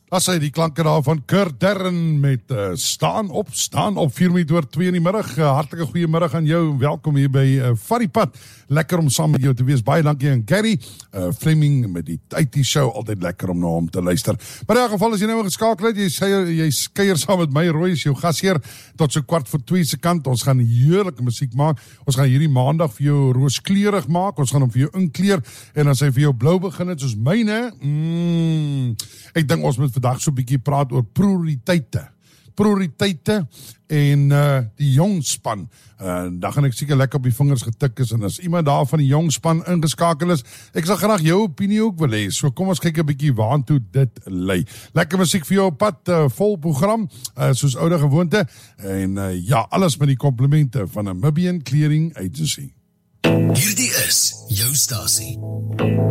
As hy die klanke daar van Kurt Darren met staan op 4 minute oor 2 in die middag. Hartelike goeiemiddag aan jou, welkom hier by Varipad. Lekker om saam met jou te wees, baie dankie aan Gary Fleming met die IT show, altyd lekker om na hom te luister. Maar in elk geval, as jy nou geskakel het, jy skeier saam met my, Roy is jou gasheer, tot so 1:15 se kant. Ons gaan heerlijke muziek maak, ons gaan hierdie maandag vir jou rooskleurig maak, ons gaan hom vir jou inkleer, en as hy vir jou blauw begin het, soos myne, ek dink ons moet vandag so 'n bietjie praat oor prioriteite en die jong span. Dan gaan ek seker lekker op die vingers getik is, en as iemand daar van die jong span ingeskakel is, ek sal graag jou opinie ook wil hê, so kom ons kyk 'n bietjie waartoe dit lei. Lekker musiek vir jou op pad, vol program, soos oude gewoonte, en ja, alles met die komplimente van Namibian Clearing Agency. Hierdie is jou stasie.